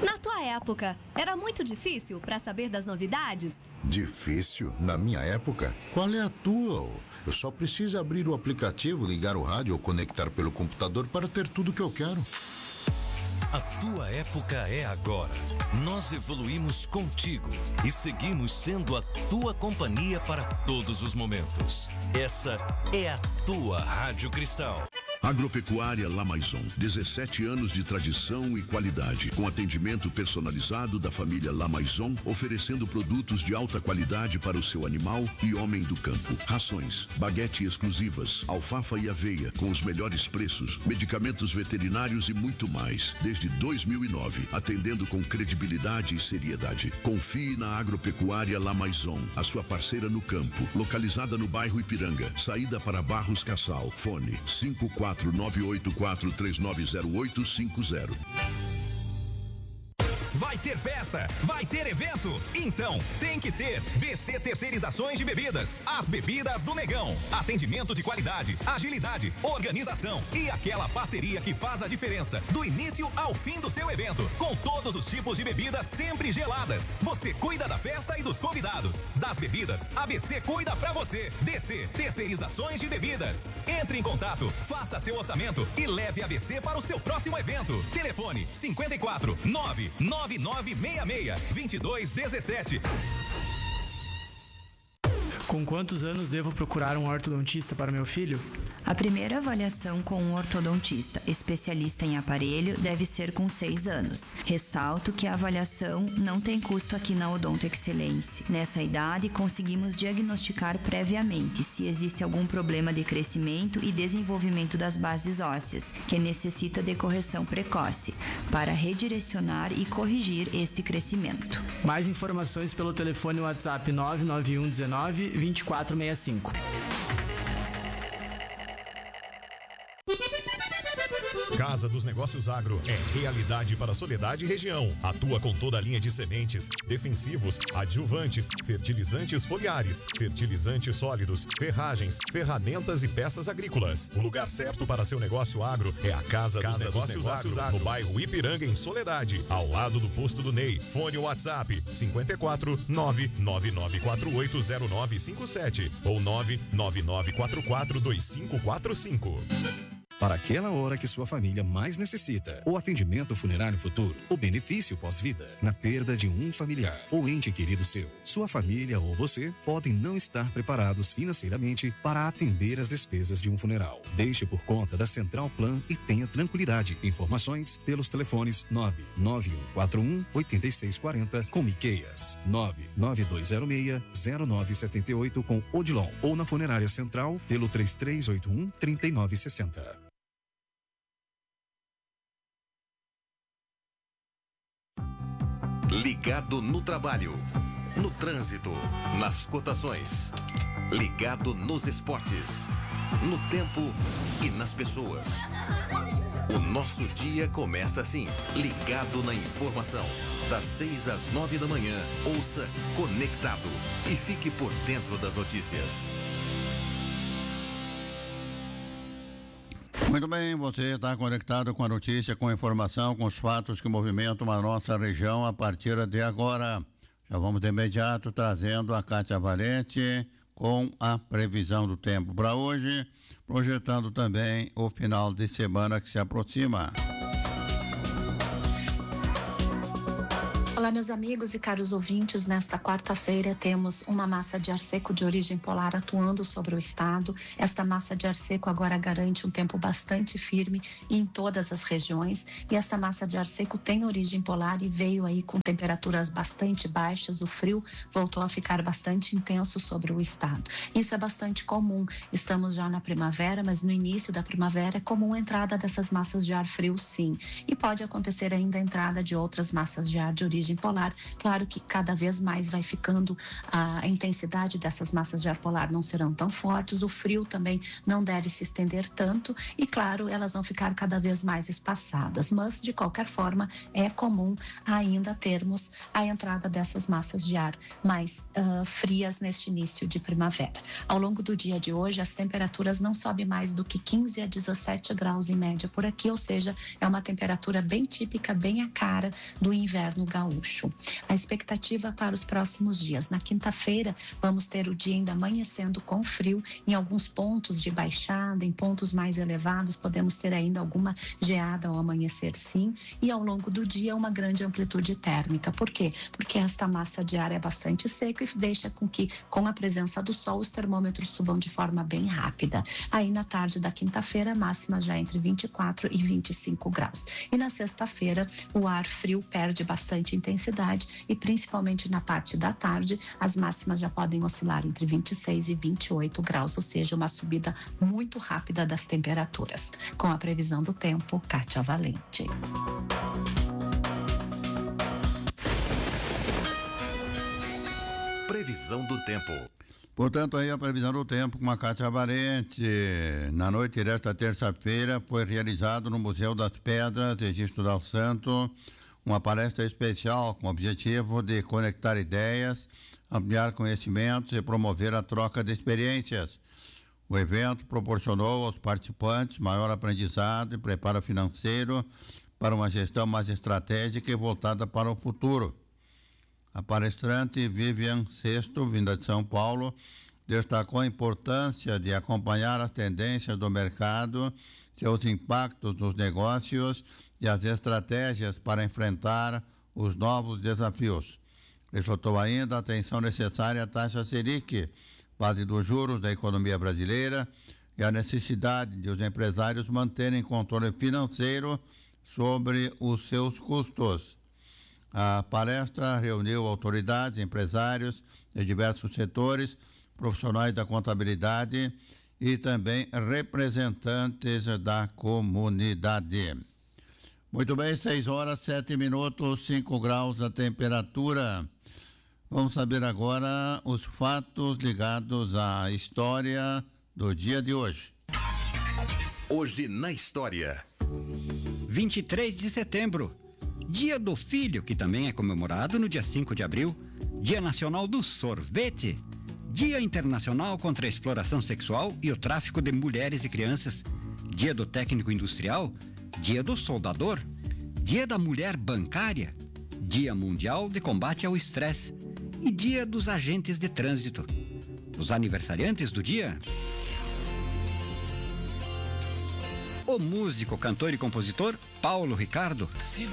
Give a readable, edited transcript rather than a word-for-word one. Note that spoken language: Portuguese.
Na tua época, era muito difícil para saber das novidades? Difícil? Na minha época? Qual é a tua? Eu só preciso abrir o aplicativo, ligar o rádio ou conectar pelo computador para ter tudo que eu quero. A tua época é agora. Nós evoluímos contigo e seguimos sendo a tua companhia para todos os momentos. Essa é a tua Rádio Cristal. Agropecuária La Maison, 17 anos de tradição e qualidade, com atendimento personalizado da família La Maison, oferecendo produtos de alta qualidade para o seu animal e homem do campo. Rações, baguete exclusivas, alfafa e aveia com os melhores preços, medicamentos veterinários e muito mais. Desde 2009, atendendo com credibilidade e seriedade. Confie na Agropecuária La Maison, a sua parceira no campo, localizada no bairro Ipiranga, saída para Barros Cassal. Fone 54984390850. Vai ter festa, vai ter evento, então tem que ter BC Terceirizações de Bebidas, as bebidas do Negão. Atendimento de qualidade, agilidade, organização e aquela parceria que faz a diferença do início ao fim do seu evento, com todos os tipos de bebidas sempre geladas. Você cuida da festa e dos convidados. Das bebidas, a BC cuida pra você. DC Terceirizações de Bebidas. Entre em contato, faça seu orçamento e leve a BC para o seu próximo evento. Telefone 54 99966-2217. Com quantos anos devo procurar um ortodontista para meu filho? A primeira avaliação com um ortodontista especialista em aparelho deve ser com 6 anos. Ressalto que a avaliação não tem custo aqui na Odonto Excelência. Nessa idade, conseguimos diagnosticar previamente se existe algum problema de crescimento e desenvolvimento das bases ósseas, que necessita de correção precoce, para redirecionar e corrigir este crescimento. Mais informações pelo telefone WhatsApp 991 19 2465. Casa dos Negócios Agro é realidade para Soledade e região. Atua com toda a linha de sementes, defensivos, adjuvantes, fertilizantes foliares, fertilizantes sólidos, ferragens, ferramentas e peças agrícolas. O lugar certo para seu negócio agro é a Casa dos Negócios Agro, no bairro Ipiranga, em Soledade, ao lado do posto do Ney. Fone WhatsApp 54 999480957 ou 999442545. Para aquela hora que sua família mais necessita. O atendimento funerário futuro, o benefício pós-vida, na perda de um familiar ou ente querido seu. Sua família ou você podem não estar preparados financeiramente para atender as despesas de um funeral. Deixe por conta da Central Plan e tenha tranquilidade. Informações pelos telefones 99141-8640 com Miqueias, 99206-0978 com Odilon ou na Funerária Central pelo 3381-3960. Ligado no trabalho, no trânsito, nas cotações. Ligado nos esportes, no tempo e nas pessoas. O nosso dia começa assim, ligado na informação. Das 6 às 9 da manhã, ouça Conectado e fique por dentro das notícias. Muito bem, você está conectado com a notícia, com a informação, com os fatos que movimentam a nossa região a partir de agora. Já vamos de imediato trazendo a Kátia Valente com a previsão do tempo para hoje, projetando também o final de semana que se aproxima. Olá, meus amigos e caros ouvintes. Nesta quarta-feira temos uma massa de ar seco de origem polar atuando sobre o estado. Esta massa de ar seco agora garante um tempo bastante firme em todas as regiões. E esta massa de ar seco tem origem polar e veio aí com temperaturas bastante baixas. O frio voltou a ficar bastante intenso sobre o estado. Isso é bastante comum. Estamos já na primavera, mas no início da primavera é comum a entrada dessas massas de ar frio, sim. E pode acontecer ainda a entrada de outras massas de ar de origem origem polar. Claro que cada vez mais vai ficando a intensidade dessas massas de ar polar não serão tão fortes, o frio também não deve se estender tanto e, claro, elas vão ficar cada vez mais espaçadas. Mas, de qualquer forma, é comum ainda termos a entrada dessas massas de ar mais frias neste início de primavera. Ao longo do dia de hoje, as temperaturas não sobem mais do que 15 a 17 graus em média por aqui, ou seja, é uma temperatura bem típica, bem a cara do inverno gaúcho. A expectativa para os próximos dias: na quinta-feira, vamos ter o dia ainda amanhecendo com frio, em alguns pontos de baixada, em pontos mais elevados, podemos ter ainda alguma geada ao amanhecer, sim, e ao longo do dia uma grande amplitude térmica. Por quê? Porque esta massa de ar é bastante seca e deixa com que, com a presença do sol, os termômetros subam de forma bem rápida. Aí na tarde da quinta-feira, máximas já entre 24 e 25 graus. E na sexta-feira, o ar frio perde bastante intensidade e principalmente na parte da tarde, as máximas já podem oscilar entre 26 e 28 graus, ou seja, uma subida muito rápida das temperaturas. Com a previsão do tempo, Kátia Valente. Previsão do tempo. Portanto, aí a previsão do tempo com a Kátia Valente. Na noite desta terça-feira foi realizado no Museu das Pedras, Registro Dal Santo, uma palestra especial com o objetivo de conectar ideias, ampliar conhecimentos e promover a troca de experiências. O evento proporcionou aos participantes maior aprendizado e preparo financeiro para uma gestão mais estratégica e voltada para o futuro. A palestrante Vivian Sesto, vinda de São Paulo, destacou a importância de acompanhar as tendências do mercado, seus impactos nos negócios e as estratégias para enfrentar os novos desafios. Ressaltou ainda a atenção necessária à taxa Selic, base dos juros da economia brasileira, e a necessidade de os empresários manterem controle financeiro sobre os seus custos. A palestra reuniu autoridades, empresários de diversos setores, profissionais da contabilidade e também representantes da comunidade. Muito bem, 6h07, 5 graus a temperatura. Vamos saber agora os fatos ligados à história do dia de hoje. Hoje na história. 23 de setembro. Dia do Filho, que também é comemorado no dia 5 de abril. Dia Nacional do Sorvete. Dia Internacional contra a Exploração Sexual e o Tráfico de Mulheres e Crianças. Dia do Técnico Industrial. Dia do Soldador. Dia da Mulher Bancária. Dia Mundial de Combate ao Estresse. E Dia dos Agentes de Trânsito. Os aniversariantes do dia: o músico, cantor e compositor Paulo Ricardo.